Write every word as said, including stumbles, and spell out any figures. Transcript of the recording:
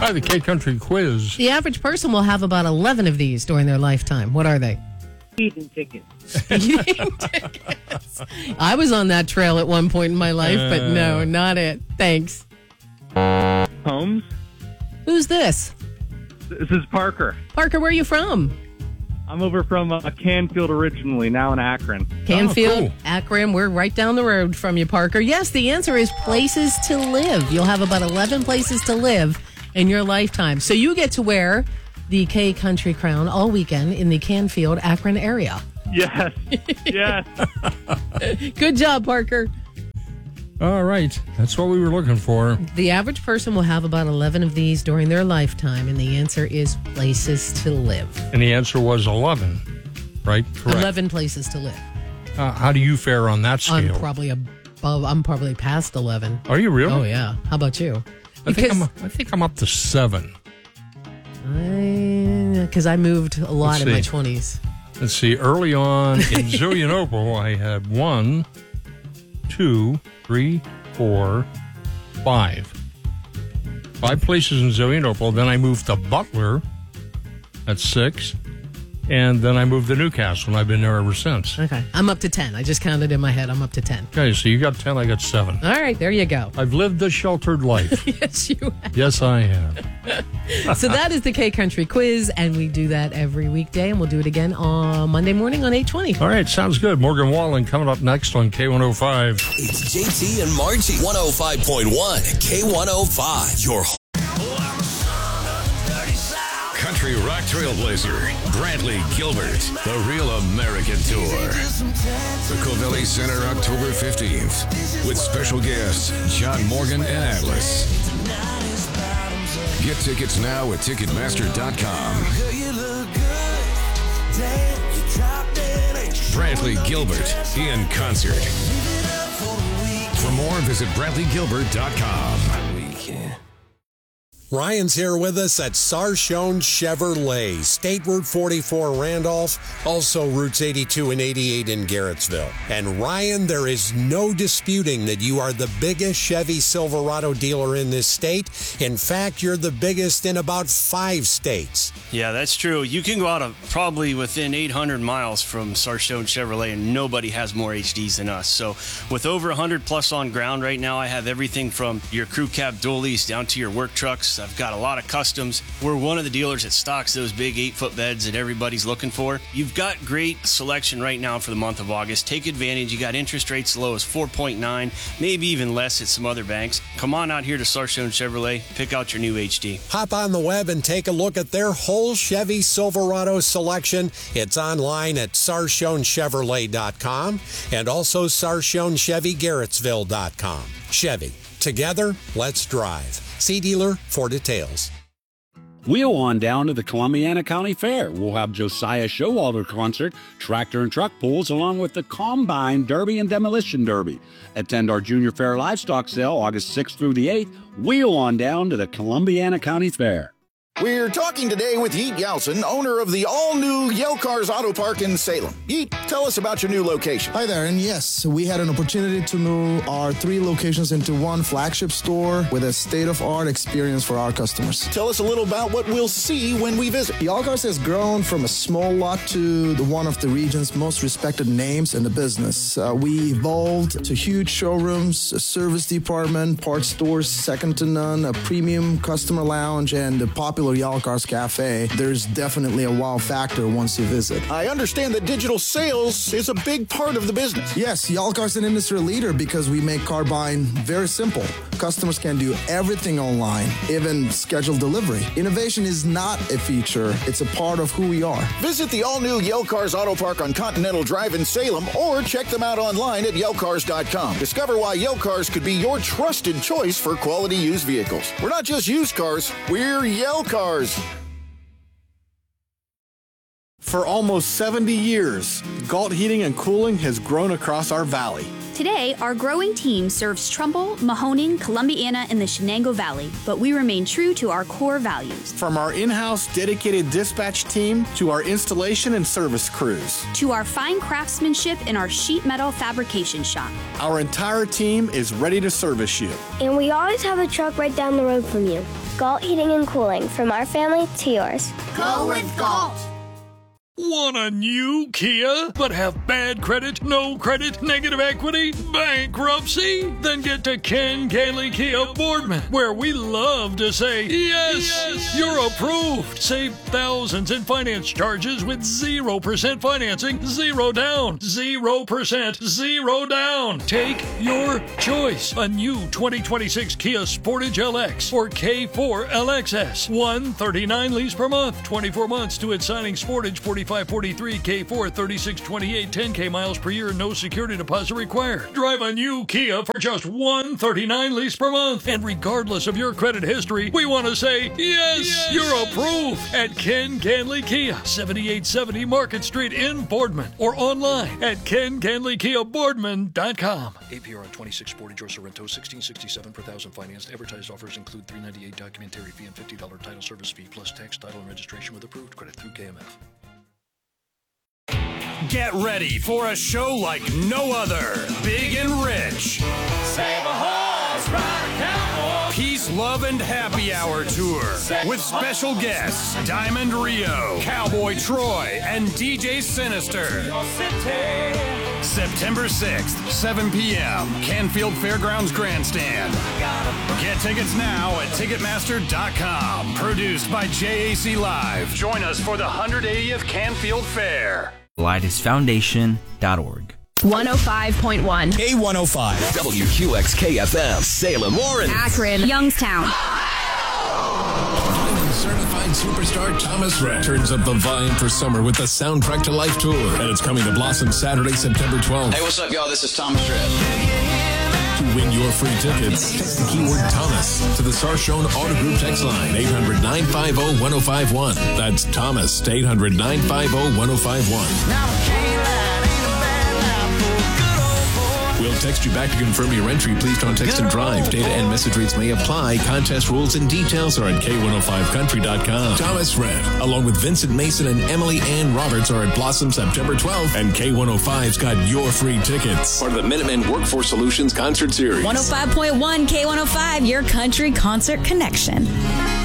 Hi, the K-Country Quiz. The average person will have about eleven of these during their lifetime. What are they? Speeding tickets. Speeding tickets. I was on that trail at one point in my life, uh, but no, not it. Thanks. Holmes? Who's this? This is Parker. Parker, where are you from? I'm over from uh, Canfield originally, now in Akron. Canfield, oh, cool. Akron, we're right down the road from you, Parker. Yes, the answer is places to live. You'll have about eleven places to live in your lifetime. So you get to wear the K-Country crown all weekend in the Canfield, Akron area. Yes, yes. Good job, Parker. All right. That's what we were looking for. The average person will have about eleven of these during their lifetime, and the answer is places to live. And the answer was eleven, right? Correct. eleven places to live. Uh, how do you fare on that scale? I'm probably above, I'm probably past eleven. Are you really? Oh, yeah. How about you? I think, I'm, I think I'm up to seven. Because I, I moved a lot Let's in my see. twenties. Let's see. Early on in Zillionople, I had one, two, three, four, five. Five places in Zillionople. Then I moved to Butler. That's six. And then I moved to Newcastle, and I've been there ever since. Okay. I'm up to ten. I just counted in my head. I'm up to ten. Okay, so you got ten, I got seven. All right, there you go. I've lived a sheltered life. Yes, you have. Yes, I have. So that is the K-Country Quiz, and we do that every weekday, and we'll do it again on Monday morning on eight twenty. All right, sounds good. Morgan Wallen coming up next on K one oh five. It's J T and Margie. one oh five point one K one oh five. Your Country rock trailblazer, Brantley Gilbert, the Real American Tour. The Covelli Center, October fifteenth, with special guests John Morgan and Atlas. Get tickets now at Ticketmaster dot com. Brantley Gilbert in concert. For more, visit Brantley Gilbert dot com. Ryan's here with us at Sarshone Chevrolet, State Route forty-four Randolph, also Routes eighty-two and eighty-eight in Garrettsville. And Ryan, there is no disputing that you are the biggest Chevy Silverado dealer in this state. In fact, you're the biggest in about five states. Yeah, that's true. You can go out of probably within eight hundred miles from Sarshone Chevrolet, and nobody has more H Ds than us. So with over one hundred plus on ground right now, I have everything from your crew cab dualies down to your work trucks. I've got a lot of customs. We're one of the dealers that stocks those big eight-foot beds that everybody's looking for. You've got great selection right now for the month of August. Take advantage. You got interest rates as low as four point nine, maybe even less at some other banks. Come on out here to Sarshone Chevrolet. Pick out your new H D. Hop on the web and take a look at their whole Chevy Silverado selection. It's online at Sarshone Chevrolet dot com and also Sarshone Chevy Garrettsville dot com. Chevy. Together, let's drive. See dealer for details. Wheel on down to the Columbiana County Fair. We'll have Josiah Showalter concert, tractor and truck pulls, along with the Combine Derby and Demolition Derby. Attend our Junior Fair Livestock Sale August sixth through the eighth. Wheel on down to the Columbiana County Fair. We're talking today with Yeet Yeltsin, owner of the all-new Yale Cars Auto Park in Salem. Yeet, tell us about your new location. Hi there, and yes, we had an opportunity to move our three locations into one flagship store with a state-of-art experience for our customers. Tell us a little about what we'll see when we visit. Yale Cars has grown from a small lot to the one of the region's most respected names in the business. Uh, we evolved to huge showrooms, a service department, parts stores second to none, a premium customer lounge, and a popular Yale Cars Cafe. There's definitely a wow factor once you visit. I understand that digital sales is a big part of the business. Yes, Yale Cars is an industry leader because we make car buying very simple. Customers can do everything online, even schedule delivery. Innovation is not a feature, it's a part of who we are. Visit the all-new Yale Cars Auto Park on Continental Drive in Salem or check them out online at Yale Cars dot com. Discover why Yale Cars could be your trusted choice for quality used vehicles. We're not just used cars, we're Yale Cars. For almost seventy years, Galt Heating and Cooling has grown across our valley. Today, our growing team serves Trumbull, Mahoning, Columbiana, and the Shenango Valley, but we remain true to our core values. From our in-house dedicated dispatch team to our installation and service crews. To our fine craftsmanship in our sheet metal fabrication shop. Our entire team is ready to service you. And we always have a truck right down the road from you. Galt Heating and Cooling, from our family to yours. Go with Galt. Want a new Kia, but have bad credit, no credit, negative equity, bankruptcy? Then get to Ken Ganley Kia Boardman, where we love to say, yes, yes, you're approved. Save thousands in finance charges with zero percent financing, zero down, zero percent, zero down. Take your choice. A new twenty twenty-six Kia Sportage L X or K four L X S. one thirty-nine lease per month, twenty-four months to its signing. Sportage forty-five forty-three, K four thirty-six twenty-eight, ten K miles per year, no security deposit required. Drive a new Kia for just one thirty-nine lease per month. And regardless of your credit history, we want to say, yes, yes, you're approved at Ken Ganley Kia, seventy-eight seventy Market Street in Boardman, or online at ken ganley kia boardman dot com. A P R on twenty-six Sportage or Sorrento, sixteen sixty-seven per thousand financed. Advertised offers include three dollars and ninety-eight cents documentary fee and fifty dollars title service fee, plus tax, title, and registration with approved credit through K M F. Get ready for a show like no other. Big and rich. Save a horse, ride a cowboy. Peace, Love, and Happy Hour Tour with special guests Diamond Rio, Cowboy Troy, and D J Sinister. September sixth, seven p.m., Canfield Fairgrounds Grandstand. Get tickets now at Ticketmaster dot com. Produced by J A C Live. Join us for the one hundred eightieth Canfield Fair. Lightus Foundation dot org. one oh five point one. K one oh five. W Q X K F M. Salem, Orange. Akron. Youngstown. Certified superstar Thomas Rhett turns up the volume for summer with the Soundtrack to Life tour, and it's coming to Blossom Saturday, September twelfth. Hey, what's up, y'all? This is Thomas Rhett. To win your free tickets, text the keyword Thomas to the Sarshone Auto Group text line, eight hundred, nine five zero, one zero five one. That's Thomas, eight hundred, nine five zero, one zero five one. We'll text you back to confirm your entry. Please don't text and drive. Data and message rates may apply. Contest rules and details are at K one oh five country dot com. Thomas Rhett, along with Vincent Mason and Emily Ann Roberts, are at Blossom September twelfth, and K one oh five's got your free tickets. Part of the Minutemen Workforce Solutions Concert Series. one oh five point one K one oh five, your country concert connection.